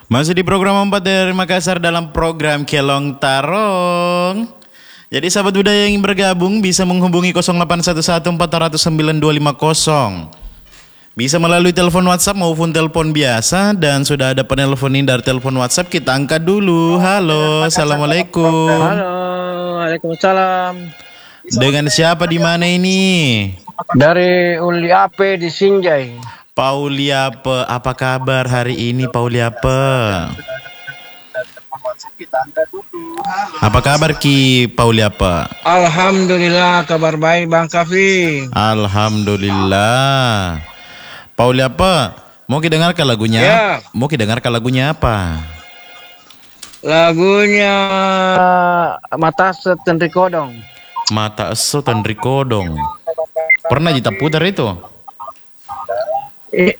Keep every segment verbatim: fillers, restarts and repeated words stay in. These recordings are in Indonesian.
Masih di program empat dari Makassar dalam program Kelong Tarong. Jadi sahabat budaya yang ingin bergabung bisa menghubungi nol delapan satu satu empat nol nol sembilan dua lima nol. Bisa melalui telepon WhatsApp maupun telepon biasa. Dan sudah ada penelpon ini dari telepon WhatsApp. Kita angkat dulu. Halo, Assalamualaikum. Halo, Waalaikumsalam. Dengan siapa di mana ini? Dari Uli Ape di Sinjai. Pauliape, apa kabar hari ini Pauliape? Apa kabar Ki Pauliape? Alhamdulillah, kabar baik Bang Kafi. Alhamdulillah. Pauliape, mau kita dengarkan lagunya? Ya. Mau kita dengarkan lagunya apa? Lagunya Mata Setendri Kodong. Mata Eso Tendri Kodong. Pernah kita putar itu? Eh,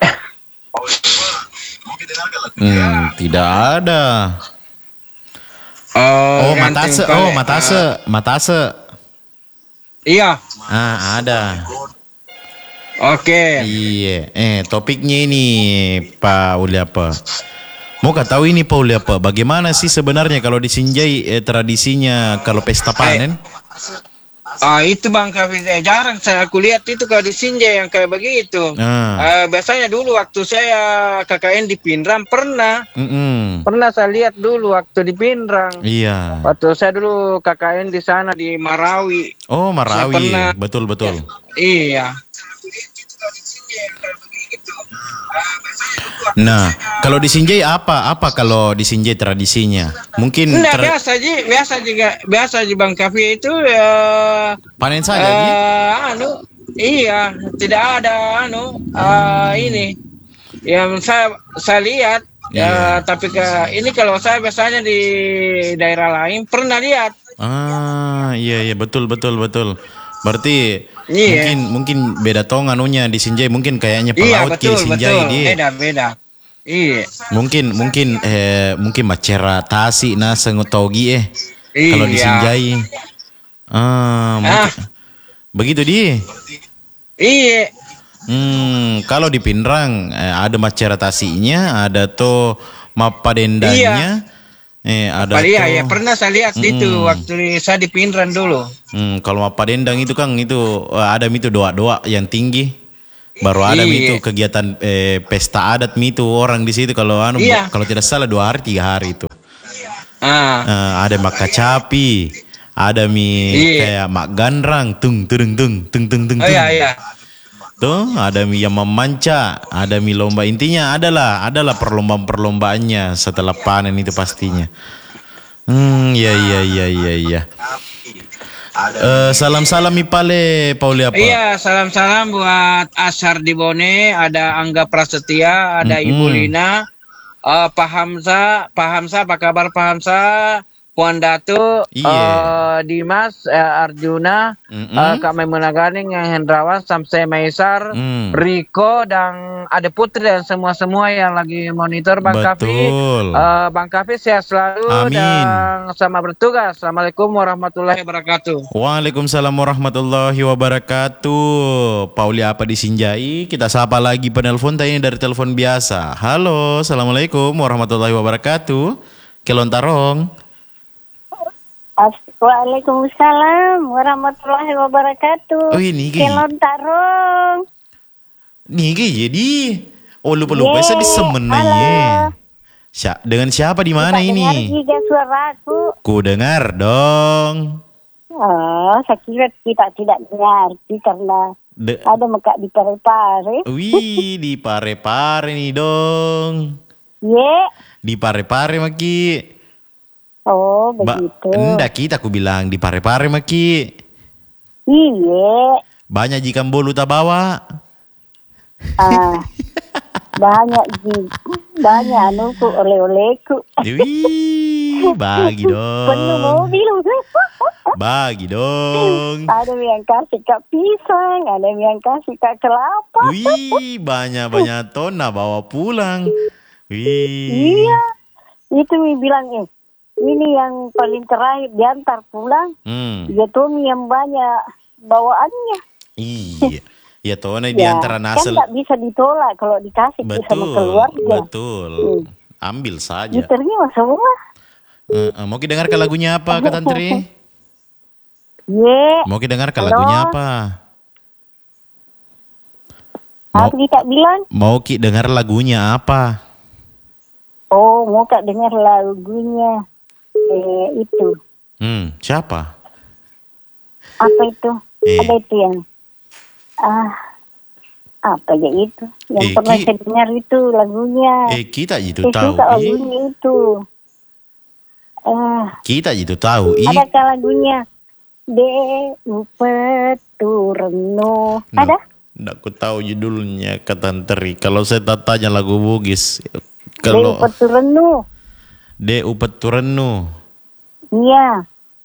Hmm, tidak ada. Oh, Oh, Matase, oh Matase, Matase. Iya, Ah, ada. oke. Iya, eh topiknya ini Pak Uliapa. Mau kau tahu ini Pak Uliapa, bagaimana sih sebenarnya kalau di Sinjai eh, tradisinya kalau pesta panen? Ah, itu Bang Kafi, eh, jarang saya aku lihat itu kalau di Sinjai yang kayak begitu. Ah. Ah, biasanya dulu waktu saya K K N di Pinrang pernah, Mm-mm. pernah saya lihat dulu waktu di Pinrang. Iya. Waktu saya dulu K K N di sana di Marawi. Oh, Saya Marawi. pernah- Betul, betul. Iya. Nah, kalau di Sinjai apa? Apa kalau di Sinjai tradisinya? Mungkin Enggak, tra- biasa aja, biasa juga, biasa aja Bang Kafi itu ya. panen saja, Ji? eh, anu, iya, tidak ada anu, eh, ini yang saya saya lihat. Iya. Ya, tapi ke ini kalau saya biasanya di daerah lain pernah lihat. Ah, iya iya betul betul betul. Berarti Iya. mungkin mungkin beda tong anunya di Sinjai mungkin kayaknya Iya, pelaut betul, di Sinjai betul. dia. Beda, beda. Iya. Mungkin mungkin eh mungkin macera tasi na sengotogi eh kalau di Iya. Sinjai. Ah, mungkin. Begitu dia. Iya. Hmm, kalau di Pinrang eh, ada macera tasinya, ada tuh mapadendanya. Eh, ada Apa dia tuh. ya pernah saya lihat itu Mm-mm. waktu saya di Pinrang dulu. Hmm, kalau mapadendang itu kan itu eh, ada itu doa-doa yang tinggi. Baru ada Iya. itu kegiatan eh, pesta adat itu orang di situ kalau anu Iya. kalau tidak salah dua hari tiga hari itu. Ah, Eh, ada mak kacapi, ada mi Iya. kayak mak ganrang, tung tung tung tung tung tung. oh iya iya. Tuh, ada mi yang memanca, ada mi lomba, intinya adalah adalah perlombaan-perlombaannya setelah panen itu pastinya. Hmm, ya ya ya ya ya. Eh, salam-salam mi pale Pauli apa? Iya, salam-salam buat Asar di Bone, ada Angga Prasetya, ada Mm-mm. Ibu Lina, eh Pak Hamzah, Pak Hamzah, apa kabar Pak Hamzah? Puan Datu, Iya. eh, Dimas, eh, Arjuna, Mm-mm. eh, Kak Maimunah Ganing, yang Hendrawan, Samsai Maisar, Mm. Riko, dan ada Putri dan semua-semua yang lagi monitor Bang Kafi. Betul. Eh, Bang Kafi sehat selalu Amin. dan selamat bertugas. Assalamualaikum warahmatullahi wabarakatuh. Waalaikumsalam warahmatullahi wabarakatuh. Pauli apa di Sinjai? Kita sapa lagi penelpon tadi dari telepon biasa. Halo, assalamualaikum warahmatullahi wabarakatuh. Kelon Tarong. Waalaikumsalam warahmatullahi wabarakatuh. Oh, ini gini. Kelon Tarong. Nih jadi. Oh lupa-lupa Yeay, saya di Semenai. halo. Sya- dengan siapa di mana Bisa dengar ini? juga suaraku. Ku dengar dong. Oh, saya kira kita tidak dengar karena De- ada muka di pare-pare. Wih, di pare-pare nih dong. Ye. Di pare-pare Maki. Oh, Ba- begitu. Enggak kita aku bilang di pare-pare Maki. Iya. Banyak jika bolu tak bawa. Ah. Banyak ji. Banyak anuku oleh-olehku. Wih, bagi Penuh dong. mobil. Bagi dong. Ada yang kasih kak pisang, ada yang kasih kak kelapa. Wih, banyak-banyak tona bawa pulang. Wih. Iya, itu mi bilang eh, ini yang paling terakhir diantar pulang. Hmm. Dia tuh mi yang banyak bawaannya. Iya. Ya toh, di Ya, antara kan nasel. nggak bisa ditolak kalau dikasih sama Betul, keluarga. betul. Hmm. Ambil saja. Gitarnya masa rumah. Uh, uh, mau kita dengarkan lagunya apa, Kak Tantri? Ye. Mau kita dengarkan Halo. lagunya apa? Apa kita bilang? Mau kita dengar lagunya apa? Oh, mau kak dengar lagunya. Eh, itu. Hmm, siapa? Apa itu? Eh. Ada itu yang... Ah, apa ya itu? Yang Eh, pernah Ki- saya dengar itu lagunya. Eh, kita itu Saya tahu. suka Ih. lagunya itu. Ah, Kita itu tahu. Ih. adakah lagunya? De upeturno. Ada? Nggak aku tahu judulnya, Kak Tantri. Kalau saya tak tanya lagu Bugis. De Kalau upeturno. De Upeturenu. Iya.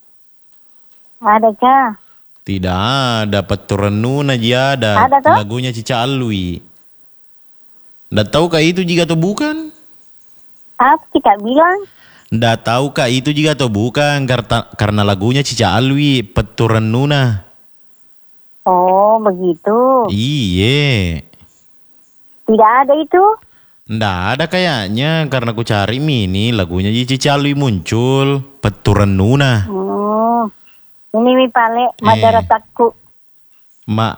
Adakah? Tidak ada Peturenu aja ada. Ada toh? Lagunya Cica Alwi. Nggak tahu kah itu juga atau bukan? Apa kita bilang? Nggak tahu kah itu juga atau bukan? Karena, karena lagunya Cica Alwi, Peturenu nah. Oh, begitu. Iye. Tidak ada itu? Nggak ada kayaknya. Karena aku cari mini lagunya Cica Alwi muncul. Peturenu nah. Hmm. Ini mi pale Eh. madara takku. Mak.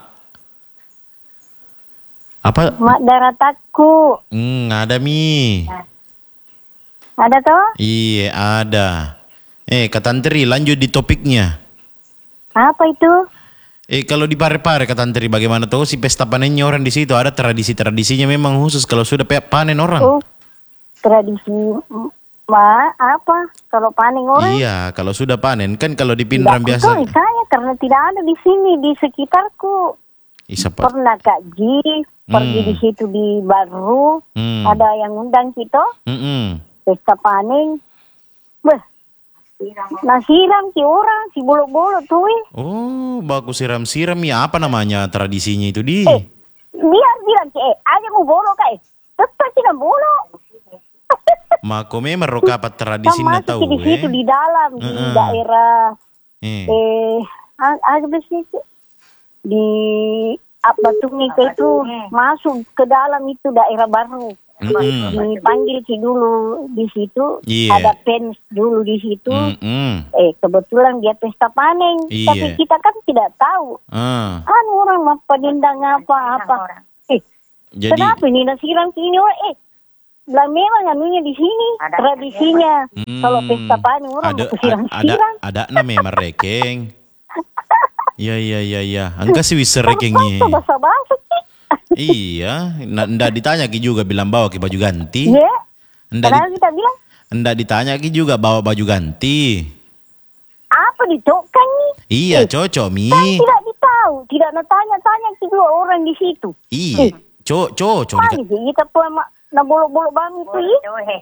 Apa? Madara takku. Hmm, ada mi. Ada toh? Iya ada. Eh Kak Tantri lanjut di topiknya. Apa itu? Eh kalau di Pare-Pare Kak Tantri bagaimana tuh si pesta panennya orang di situ ada tradisi-tradisinya memang khusus kalau sudah pe- panen orang. Oh, tradisi mm, ma apa? Kalau panen orang? Iya kalau sudah panen kan kalau di Tidak Pindrang biasa. ketahui saya karena tidak ada di sini di sekitarku. Isa pa- Pernah Kak Ji pergi Hmm. di situ di Baru, Hmm. ada yang undang kita Mm-mm. pesta panen. Beh, nasiram si orang si bolok-bolok tuh. eh. Oh bagus siram-siram ya apa namanya tradisinya itu di? Eh, biar bilang eh aja mau bolok kayak tetap tidak bolok. Mako memang rokapat tradisi na Kan masuk tahu di situ eh. di dalam di Heeh. daerah Eh. eh a- ada di situ di apa tuh itu masuk ke dalam itu daerah baru. Mm-mm. Dipanggil sih dulu di situ Iya. ada pens dulu di situ. Mm-mm. Eh kebetulan dia pesta panen, Iya. tapi kita kan tidak tahu. Ah. Anu orang mah penindang apa-apa. Eh, Jadi kenapa ini nasiran sini orang? Eh, lah memang anunya di sini tradisinya. Hmm, Kalau pesta panen orang ada mau a- ada siram-siram. ada nama merekeng. Iya iya iya iya. Angka sih wis rekengnya. Bahasa-bahasa sih. Iya, na- ndak ditanya ki juga bilang bawa ki baju ganti. Ya, Ndak kenapa di- kita bilang ndak ditanya ki juga bawa baju ganti. apa ditokkan nih? Iya, Eh, cocok mi. Kan tidak ditahu, tidak nak tanya-tanya ke dua orang di situ. Iya, co cocok Mana nih. sih kita pun mak na bolok-bolok bang itu ya?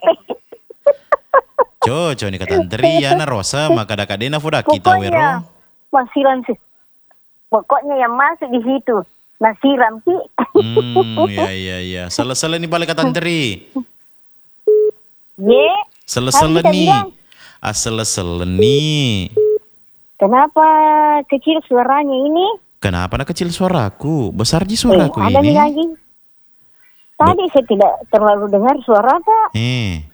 Cocok nih kata Triana Rosa maka ada kadena fuda kita wero. Pokoknya masiran sih. Pokoknya yang masuk di situ nasiram ki. Hmm, iya iya iya. Salah-salah nih balik kata Tri. Ye. Salah-salah Kan kita nih. bilang, Asal-salah nih. kenapa kecil suaranya ini? Kenapa nak kecil suaraku? Besar di Eh, suaraku ada ini. nih lagi. Tadi saya tidak terlalu dengar suara Kak. Eh.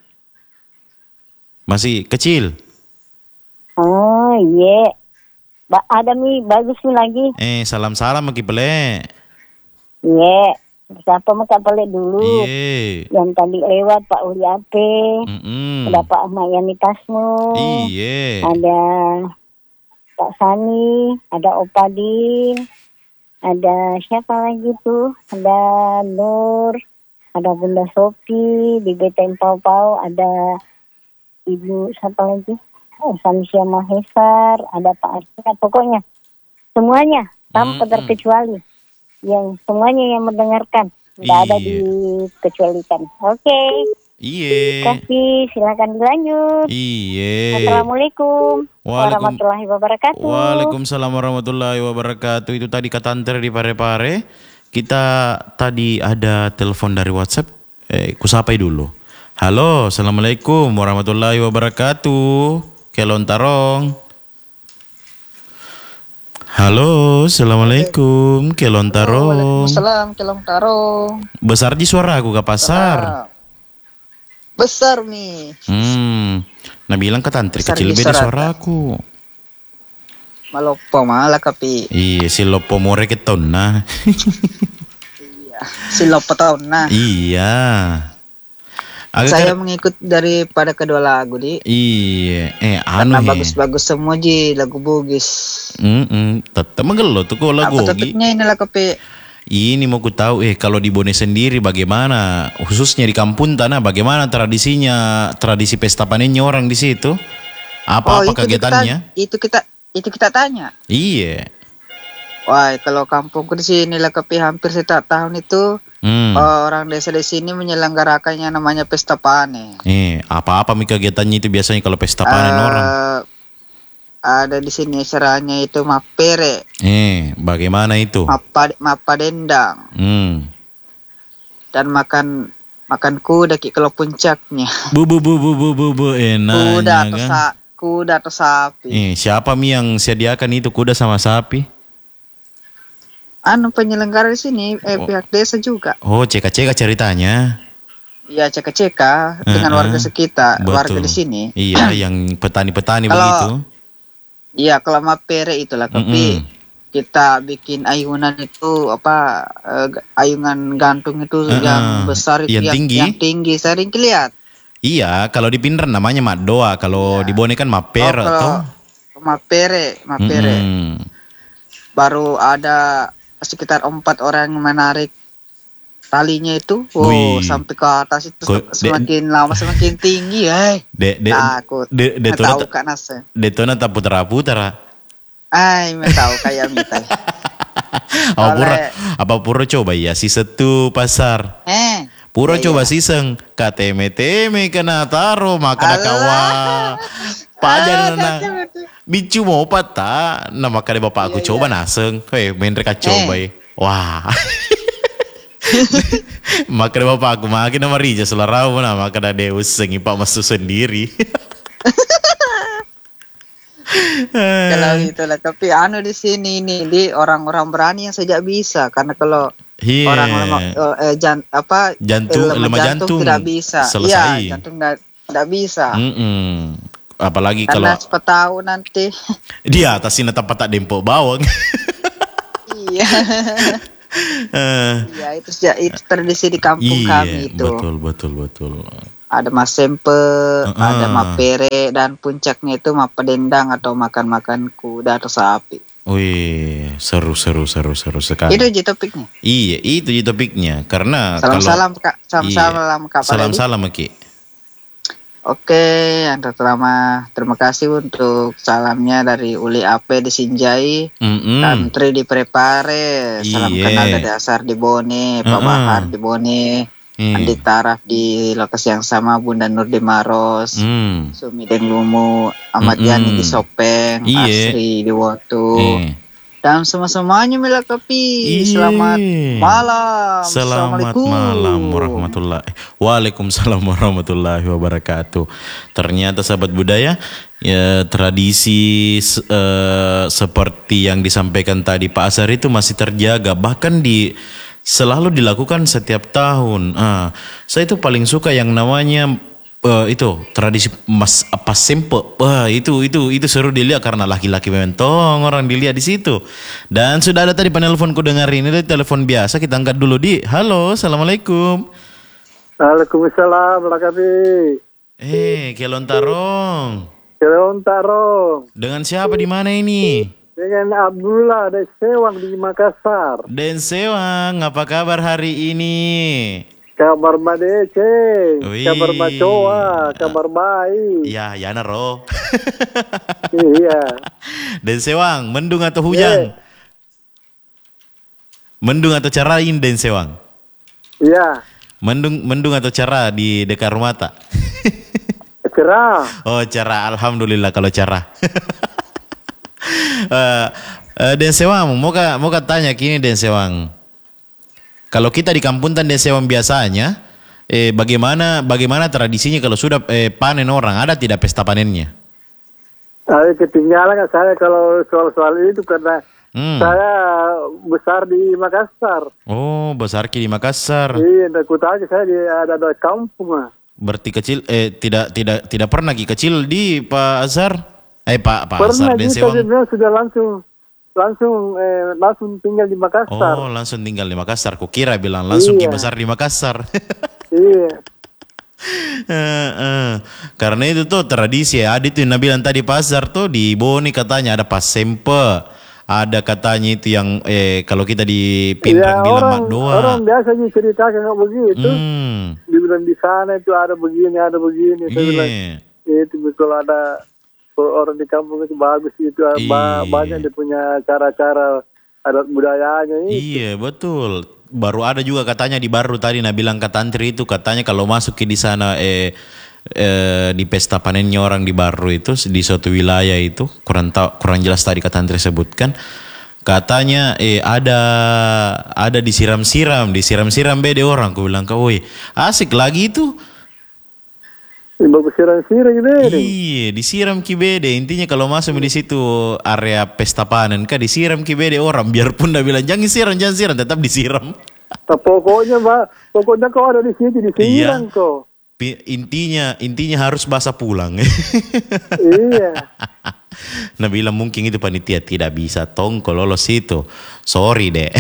Masih kecil. Oh, iya. Ba ada nih bagus nih lagi. Eh, salam-salam Maki Pele. Iya. Siapa mau kapalnya dulu? Iya. Yang tadi lewat Pak Uli Ape. Mm-mm. Ada Pak Ahmad Yani Tasmo. Iya. Ada Pak Sani, ada Opadin, ada siapa lagi tuh? Ada Nur, ada Bunda Sopi, di B T M Pau Pau, ada Ibu siapa lagi? Oh, Samsia Mahesar, ada Pak Arsyad, pokoknya semuanya tanpa Mm-mm. terkecuali. Yang semuanya yang mendengarkan, tidak ada Iya. dikecualikan. Oke, Iya. kasih silakan dilanjut. Iya. Assalamualaikum Waalaikum- warahmatullahi wabarakatuh. Waalaikumsalam warahmatullahi wabarakatuh. Itu tadi kata Anter di Pare-Pare. Kita tadi ada telepon dari WhatsApp. Eh, kusapai dulu. Halo, assalamualaikum warahmatullahi wabarakatuh. Kelontarong. Halo, assalamualaikum Kelontarong. Waalaikumsalam, Kelong Tarong. Besar di suara aku ke pasar. Ah, Besar nih. Hmm. Nah bilang ke tantri Besar kecil di beda Sorata. suaraku. Malopo malah kapi. Iya si lopo more keton nah. Iya. Si lopo tahun nah. Iya. Agak Saya kar- mengikut daripada kedua lagu di. iya. Eh Karena anu he. bagus-bagus semua ji lagu Bugis. Mm Tetap menggelo tuh kok lagu. Apa topiknya inilah kapi? Ini mau ku tahu eh kalau di Bone sendiri bagaimana khususnya di kampung tanah bagaimana tradisinya tradisi pesta panennya orang di situ apa-apa itu kita, kegiatannya? itu kita itu kita tanya. Iya. Wah, kalau kampungku di sini lah kapi hampir setiap tahun itu Hmm. orang desa di sini menyelenggarakan yang namanya pesta panen. Eh apa-apa mi kegiatannya itu biasanya kalau pesta panen Eh, orang? Ada di sini acaranya itu mapere, Eh bagaimana itu? mapa mapa dendang Hmm. dan makan makan kuda ki kalau puncaknya. Bu bu bu bu bu bu bu enaknya Kuda atau kan? sa kuda atau sapi. Eh siapa mi yang sediakan itu kuda sama sapi? Anu penyelenggara di sini eh, Oh. pihak desa juga. Oh ceka-ceka ceritanya. Iya ceka-ceka dengan Heeh. warga sekitar, warga Betul. di sini. Iya yang petani-petani Kalau- begitu. Iya kalau mapere itulah tapi Mm-mm. kita bikin ayunan itu apa eh, g- ayunan gantung itu Heeh. yang besar itu Yang yang tinggi? yang tinggi sering lihat. Iya, kalau di Pinren namanya Madoa, kalau di Bone kan Maper Oh, atau kalau mapere, mapere. Mm-mm. Baru ada sekitar empat orang yang menarik talinya itu. Oh, Wih. sampai ke atas itu Ko- sem- semakin lama semakin tinggi, eh. De de Takut. de de Nggak tahu tona Kak Nasa. de tona tak putra-putra. Ay, me tahu kayak mitai. Apa pura Oleh- apa pura coba ya si setu pasar. Eh. Pura iya, coba iya. siseng kateme-teme kena taro makan Alah. kawa. Pajan Ah, na kata-kata. bicu mau pata nama kade bapak aku Iya, coba iya. naseng. Hei main reka coba eh. Wah. Maka bapak aku makin nama Rija selarau na maka ada Deus sengipak masuk sendiri. Kalau itulah tapi anu di sini nih di orang-orang berani yang sejak bisa karena kalau Iya. orang lemah eh, jan, apa Jantung- eh, lemah jantung tidak bisa. selesai. Iya, jantung tidak tidak bisa. Mm-mm. Apalagi Karena kalau cepat tahu nanti. di atas ini tempat tak dempok bawang. Iya. Eh, Iya, itu sejak itu tradisi di kampung kami itu. Iya, betul betul betul. Ada masempe, Uh-uh. ada mapere dan puncaknya itu mapadendang atau makan-makan kuda atau sapi. Wih, seru seru seru seru sekali. Itu aja topiknya. Iya, itu jadi topiknya karena Salam-salam kalau Kak, salam-salam Kak Pak Ledi. salam-salam Ki. Oke, yang terutama terima kasih untuk salamnya dari Uli Ape di Sinjai, Mm-mm. Tantri di Prepare, salam Iya. kenal dari Asar di Bone, Pak Uh-uh. Bahar di Bone, Iya. Andi Taraf di lokasi yang sama, Bunda Nur di Maros, Mm. Sumi Deng Lumu, Ahmad Mm-mm. Yani di Sopeng, Iya. Asri di Wotu, Eh. dan semua-semuanya Mila Kopi. Iya. Selamat malam. Selamat Assalamualaikum. malam warahmatullahi Waalaikumsalam warahmatullahi wabarakatuh. Ternyata sahabat budaya ya tradisi s- eh, seperti yang disampaikan tadi Pak Asar itu masih terjaga bahkan di selalu dilakukan setiap tahun. Ah, saya itu paling suka yang namanya eh, itu tradisi mas apa sempe. Wah, itu itu itu seru dilihat karena laki-laki mentong orang dilihat di situ. Dan sudah ada tadi penelponku dengar ini dari telepon biasa kita angkat dulu di. Halo, assalamualaikum. Waalaikumsalam, Lakabi. Eh, Kelontarong. Keon Tarong. Dengan siapa di mana ini? Dengan Abdullah dari Sewang di Makassar. Den Sewang, apa kabar hari ini? Kabar Madece, Wih. kabar Macoa, kabar baik. Ya, ya naro. Iya. Den Sewang, mendung atau hujan? Mendung atau cerain Den Sewang? Iya. Mendung mendung atau cerah di dekat rumah tak? Cerah. Oh cerah, alhamdulillah kalau cerah. uh, uh, Den Sewang, mau ka, mau ka tanya kini Den Sewang. Kalau kita di kampung Dan Sewang biasanya, eh, bagaimana bagaimana tradisinya kalau sudah eh, panen orang, ada tidak pesta panennya? Saya ketinggalan kan saya kalau soal-soal itu karena Hmm. saya besar di Makassar. Oh, besar ki di Makassar. Iya, aku tahu saya di ada ada kampung ah. Berarti kecil eh tidak tidak tidak pernah Ki kecil di Pak Azhar. Eh Pak Pak Pernah Azhar dan kita Sewang. sebenarnya sudah langsung langsung eh, langsung tinggal di Makassar. Oh, langsung tinggal di Makassar. Kukira bilang langsung Iya. Ki besar di Makassar. Iya. Eh, eh. Karena itu tuh tradisi ya. Ada tuh yang bilang tadi pasar tuh di Boni katanya ada pas sempe. Ada katanya itu yang eh kalau kita di Pinrang Ya, bilang orang, mak doa. orang biasa ceritakan nggak begitu. Hmm. Dibilang di sana itu ada begini, ada begini. Saya bilang, Iya. itu betul ada orang di kampung itu bagus itu ba- Iya. banyak dia punya cara-cara adat budayanya ini. Iya betul. Baru ada juga katanya di Baru tadi nah bilang kata antri itu katanya kalau masuk ke di sana eh, eh di pesta panennya orang di Baru itu di suatu wilayah itu kurang tahu kurang jelas tadi kata antri sebutkan katanya eh ada ada disiram-siram disiram-siram bede orang. Aku bilang kau woi asik lagi itu. Ini bagus sirang-sirang gitu. Iya, disiram kibede. Intinya kalau masuk di situ area pesta panen, kan disiram kibede orang. Biarpun dah bilang jangan siram, jangan siram, tetap disiram. Nah, pokoknya mbak, pokoknya kau ada di situ di Iya. sirang kau. Pi- Intinya, intinya harus basah pulang. Iya. Nah bilang mungkin itu panitia tidak bisa tong kalau lolos itu. Sorry deh.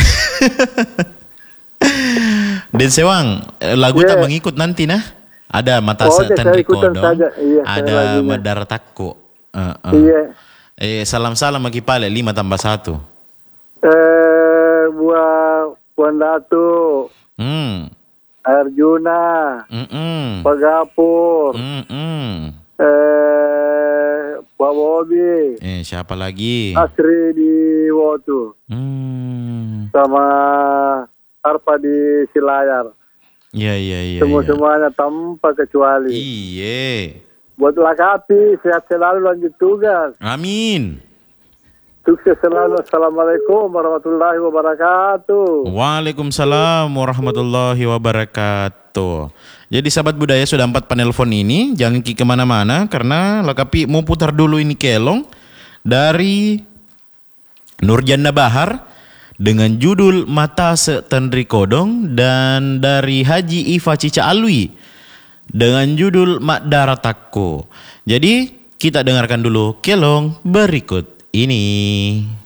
Dan Sewang, lagu Yeah. tak mengikut nanti nah. Ada mata Oh, se- oke, saya Tandri ikutan Kodong, saja. Iya, saya ada lagunya. Madara Takko. Uh, uh. Iya. Eh salam-salam bagi Pale lima tambah satu. Eh, buat Puan Datu, Hmm. Arjuna, Mm-mm. Pak Gapur, Mm-mm. eh, Pak Bobi, Eh siapa lagi? Asri di Wotu, Hmm. sama Arpa di Silayar. Iya iya iya. Semua iya. semuanya tanpa kecuali. Iya. Buat Lakapi, sehat selalu lanjut tugas. Amin. Sukses selalu. Assalamualaikum warahmatullahi wabarakatuh. Waalaikumsalam warahmatullahi wabarakatuh. Jadi sahabat budaya sudah empat penelpon ini, jangan ki kemana-mana karena Lakapi mau putar dulu ini kelong dari Nurjana Bahar dengan judul Mata Setendri Kodong dan dari Haji Iva Cica Alwi dengan judul Mak Dara Takko. Jadi kita dengarkan dulu kelong berikut ini.